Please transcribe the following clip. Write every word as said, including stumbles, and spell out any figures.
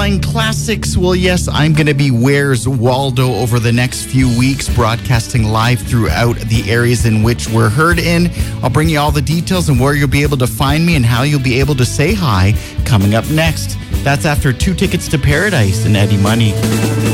find classics? Well, yes, I'm going to be Where's Waldo over the next few weeks, broadcasting live throughout the areas in which we're heard in. I'll bring you all the details and where you'll be able to find me and how you'll be able to say hi coming up next. That's after Two Tickets to Paradise and Eddie Money.